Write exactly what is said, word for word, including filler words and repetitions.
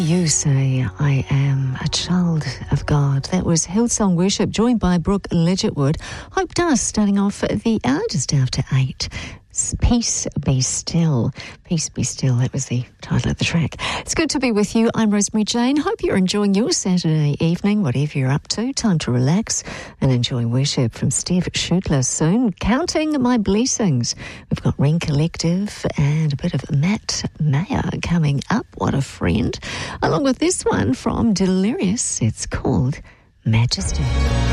You say, I am a child of God. That was Hillsong Worship, joined by Brooke Lidgetwood. Hope Dust, starting off the hour just after eight. Peace Be Still. Peace Be Still, that was the title of the track. It's good to be with you. I'm Rosemary Jane. Hope you're enjoying your Saturday evening, whatever you're up to. Time to relax and enjoy worship from Steve Schutler soon. Counting My Blessings. We've got Ring Collective and a bit of Matt Mayer coming up. What a friend. Along with this one from Delirious. It's called Majesty.